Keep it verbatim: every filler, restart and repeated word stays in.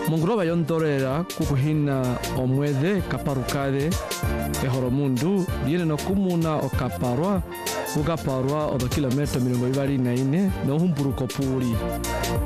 Munguroba yondorera kukuhina omwethe kaparukade ehoro mundu yene no kumuna okaparwa ukaparwa odo kilomita mirongo ibari na ine no humburuko puri